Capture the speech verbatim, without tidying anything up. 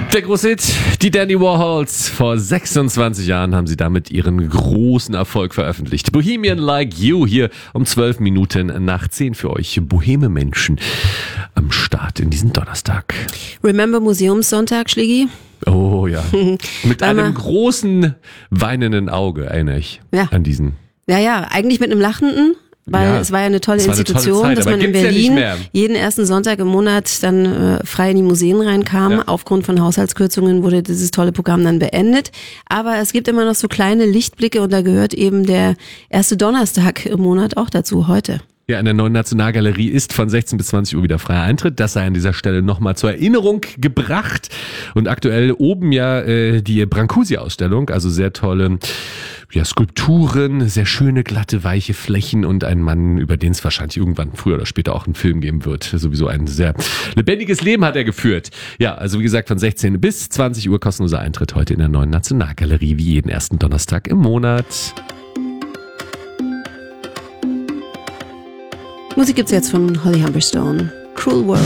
Der große Hit, die Dandy Warhols. Vor sechsundzwanzig Jahren haben sie damit ihren großen Erfolg veröffentlicht. Bohemian Like You hier um zwölf Minuten nach zehn für euch Boheme Menschen am Start in diesen Donnerstag. Remember Museumssonntag, Schlägi? Oh ja, mit Weil einem man- großen weinenden Auge erinnere ich Ja. an diesen. Ja, ja, eigentlich mit einem lachenden, weil Ja, es war ja eine tolle es war eine tolle Institution, Zeit, dass aber man in gibt's ja nicht Berlin mehr. jeden ersten Sonntag im Monat dann äh, frei in die Museen reinkam. Ja. Aufgrund von Haushaltskürzungen wurde dieses tolle Programm dann beendet. Aber es gibt immer noch so kleine Lichtblicke und da gehört eben der erste Donnerstag im Monat auch dazu, heute. Ja, in der neuen Nationalgalerie ist von sechzehn bis zwanzig Uhr wieder freier Eintritt. Das sei an dieser Stelle nochmal zur Erinnerung gebracht. Und aktuell oben ja äh, die Brancusi-Ausstellung, also sehr tolle ja, Skulpturen, sehr schöne, glatte, weiche Flächen und ein Mann, über den es wahrscheinlich irgendwann früher oder später auch einen Film geben wird. Sowieso ein sehr lebendiges Leben hat er geführt. Ja, also wie gesagt, von sechzehn bis zwanzig Uhr kostenloser Eintritt heute in der neuen Nationalgalerie, wie jeden ersten Donnerstag im Monat. Musik gibt's jetzt von Holly Humberstone. Cruel World.